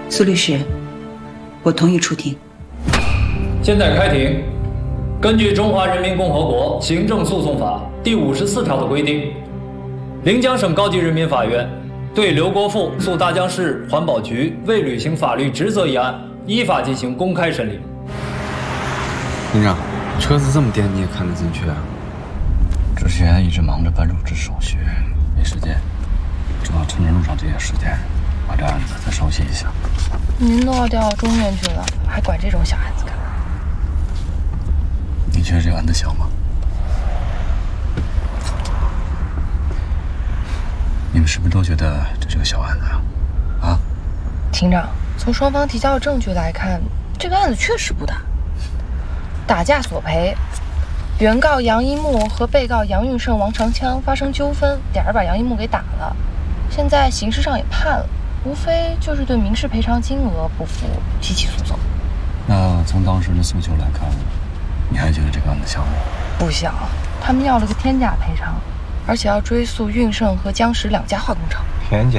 苏律师，我同意出庭。 现在开庭。根据《中华人民共和国行政诉讼法》第54条的规定，临江省高级人民法院对刘国富诉大江市环保局未履行法律职责一案依法进行公开审理。 庭长，车子这么颠，你也看得进去啊？ 之前一直忙着办入职手续，没时间，正好趁着路上这些时间，把这案子再熟悉一下。 您都要调到中院去了，还管这种小案子干嘛？ 你觉得这个案子小吗？你们是不是都觉得这是个小案子啊？ 庭长，从双方提交的证据来看，这个案子确实不大。打架索赔，原告杨一木和被告杨运胜、王长枪发生纠纷，俩人把杨一木给打了，现在刑事上也判了，无非就是对民事赔偿金额不服，提起诉讼。 那从当时的诉求来看，你还觉得这个案子小吗？ 不小，他们要了个天价赔偿，而且要追诉运胜和江石2家化工厂。 天价？